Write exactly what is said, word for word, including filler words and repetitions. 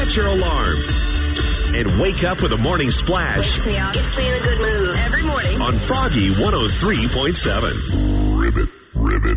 set your alarm. And wake up with a morning splash. Wakes me up. Gets me in a good mood every morning. On Froggy one oh three point seven. Ribbit, ribbit.